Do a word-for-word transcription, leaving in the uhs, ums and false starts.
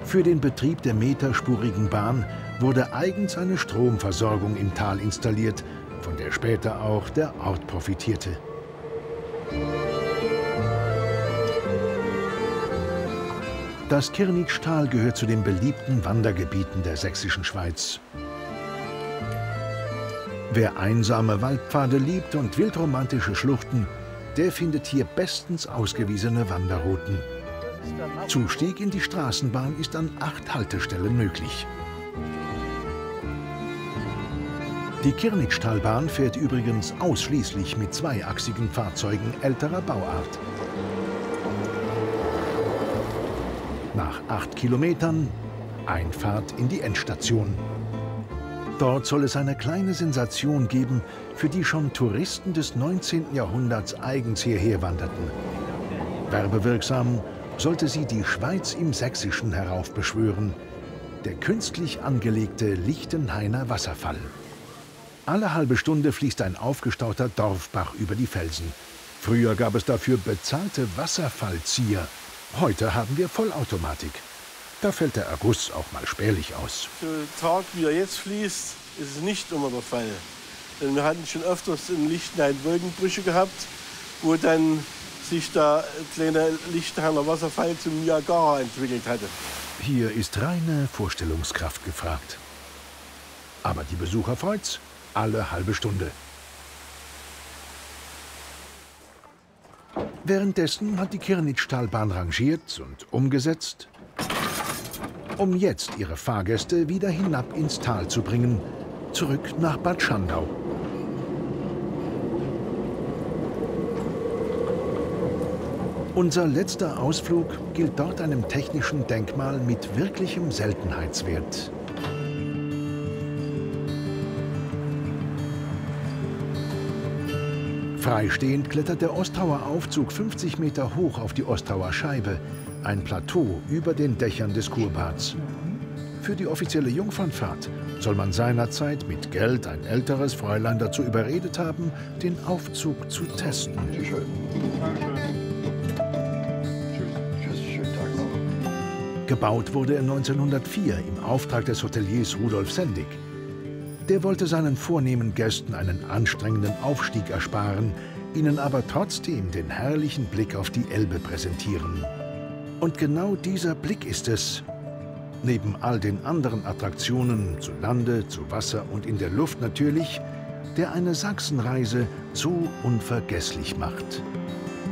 Für den Betrieb der meterspurigen Bahn wurde eigens eine Stromversorgung im Tal installiert, von der später auch der Ort profitierte. Das Kirnitzschtal gehört zu den beliebten Wandergebieten der sächsischen Schweiz. Wer einsame Waldpfade liebt und wildromantische Schluchten, der findet hier bestens ausgewiesene Wanderrouten. Zustieg in die Straßenbahn ist an acht Haltestellen möglich. Die Kirnitzschtalbahn fährt übrigens ausschließlich mit zweiachsigen Fahrzeugen älterer Bauart. Nach acht Kilometern Einfahrt in die Endstation. Dort soll es eine kleine Sensation geben, für die schon Touristen des neunzehnten Jahrhunderts eigens hierher wanderten. Werbewirksam sollte sie die Schweiz im Sächsischen heraufbeschwören, der künstlich angelegte Lichtenhainer Wasserfall. Alle halbe Stunde fließt ein aufgestauter Dorfbach über die Felsen. Früher gab es dafür bezahlte Wasserfallzieher. Heute haben wir Vollautomatik. Da fällt der Erguss auch mal spärlich aus. So Tag, wie er jetzt fließt, ist es nicht immer der Fall. Denn wir hatten schon öfters in Lichtenhain Wolkenbrüche gehabt, wo dann sich der kleine Lichtenhainer Wasserfall zum Niagara entwickelt hatte. Hier ist reine Vorstellungskraft gefragt. Aber die Besucher freut's alle halbe Stunde. Währenddessen hat die Kirnitzschtalbahn rangiert und umgesetzt, um jetzt ihre Fahrgäste wieder hinab ins Tal zu bringen, zurück nach Bad Schandau. Unser letzter Ausflug gilt dort einem technischen Denkmal mit wirklichem Seltenheitswert. Freistehend klettert der Ostrauer Aufzug fünfzig Meter hoch auf die Ostrauer Scheibe, ein Plateau über den Dächern des Kurbads. Für die offizielle Jungfernfahrt soll man seinerzeit mit Geld ein älteres Fräulein dazu überredet haben, den Aufzug zu testen. Gebaut wurde er neunzehnhundertvier im Auftrag des Hoteliers Rudolf Sendig. Der wollte seinen vornehmen Gästen einen anstrengenden Aufstieg ersparen, ihnen aber trotzdem den herrlichen Blick auf die Elbe präsentieren. Und genau dieser Blick ist es, neben all den anderen Attraktionen zu Lande, zu Wasser und in der Luft natürlich, der eine Sachsenreise so unvergesslich macht.